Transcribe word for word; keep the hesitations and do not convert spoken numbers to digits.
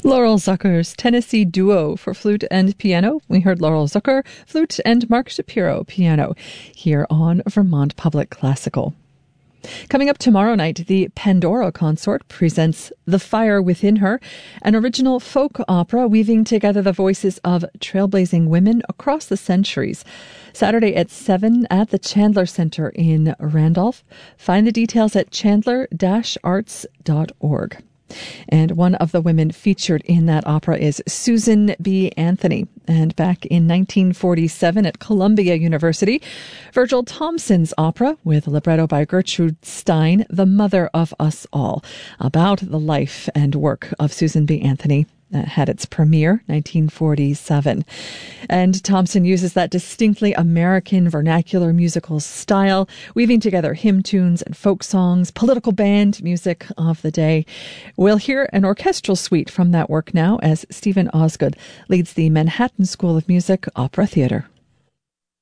Laurel Zucker's Tennessee Duo for flute and piano. We heard Laurel Zucker, flute, and Mark Shapiro, piano, here on Vermont Public Classical. Coming up tomorrow night, the Pandora Consort presents The Fire Within Her, an original folk opera weaving together the voices of trailblazing women across the centuries. Saturday at seven at the Chandler Center in Randolph. Find the details at chandler dash arts dot org. And one of the women featured in that opera is Susan B. Anthony. And back in nineteen forty-seven at Columbia University, Virgil Thomson's opera, with libretto by Gertrude Stein, The Mother of Us All, about the life and work of Susan B. Anthony. That had its premiere, nineteen forty-seven. And Thompson uses that distinctly American vernacular musical style, weaving together hymn tunes and folk songs, political band music of the day. We'll hear an orchestral suite from that work now as Stephen Osgood leads the Manhattan School of Music Opera Theater.